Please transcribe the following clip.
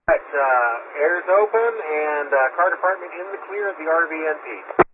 Air's open and car department in the clear at the RVNP.